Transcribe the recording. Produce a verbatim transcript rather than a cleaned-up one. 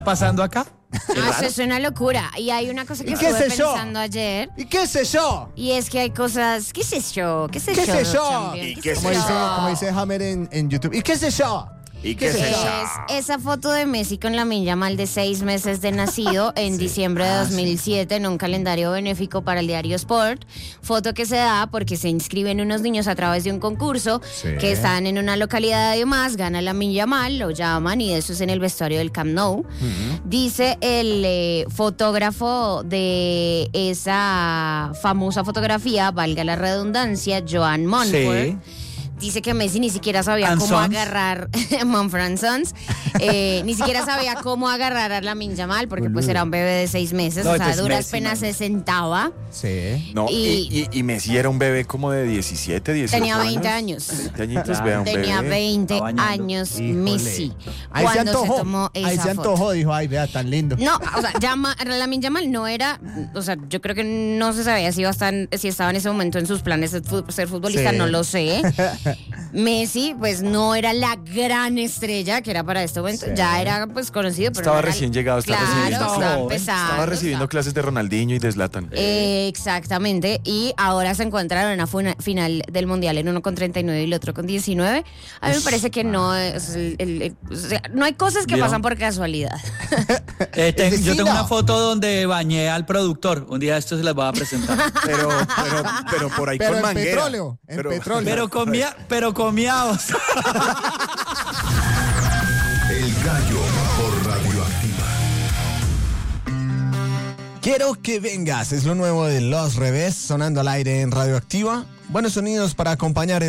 pasando acá? No, eso es una locura. Y hay una cosa que ¿Y qué estuve sé yo? pensando ayer. ¿Y qué sé yo? Y es que hay cosas. ¿Qué sé yo? ¿Qué sé ¿Qué yo? sé yo? Champion? ¿Y qué Como sé dice, yo? como dice Hammer en, en YouTube. ¿Y qué sé yo? ¿Y qué sé Es yo? esa foto de Messi con Lamine Yamal de seis meses de nacido en diciembre de dos mil siete en un calendario benéfico para el diario Sport. Foto que se da porque se inscriben unos niños a través de un concurso Sí. que están en una localidad de más, gana Lamine Yamal, lo llaman y eso es en el vestuario del Camp Nou. Dice el eh, fotógrafo de esa famosa fotografía, valga la redundancia, Joan Monfort. Sí. Dice que Messi ni siquiera sabía And cómo Sons. agarrar Mumford and Sons, eh, ni siquiera sabía cómo agarrar a Lamine Yamal porque pues era un bebé de seis meses, No, o sea, pues duras Messi, penas no. se sentaba. Sí. No, y, Y- y, y Messi era un bebé como de diecisiete, dieciocho Tenía veinte años. veinte añitos, vea, un Tenía bebé. veinte Está bañando. años Híjole. Messi Ahí se cuando se, antojó. tomó esa Ahí se foto. antojó, dijo, ay, vea, tan lindo. No, o sea, Yama, Lamine Yamal no era, o sea, yo creo que no se sabía si, iba a estar, si estaba en ese momento en sus planes de fu- ser futbolista, Sí. no lo sé. Messi, pues no era la gran estrella que era para este momento, Sí. ya era pues conocido, pero Estaba no era- recién llegado, estaba claro, recibiendo estaba clases. empezando. Estaba recibiendo estaba- clases de Ronaldinho y de Zlatan. Eh, exactamente, y ahora se encontraron en una funa- final del Mundial, en uno con treinta y nueve y el otro con diecinueve. A mí me parece que no es el- el- el- o sea, no hay cosas que ¿Vieron? pasan por casualidad. Eh, ten- El yo vecino. tengo una foto donde bañé al productor. Un día esto se las voy a presentar. Pero, pero, pero por ahí Pero con en manguera. petróleo, en Pero- petróleo. pero comía, pero comíamos. El Gallo por Radioactiva. Quiero que vengas, es lo nuevo de Los Revés, sonando al aire en Radioactiva. Buenos sonidos para acompañar el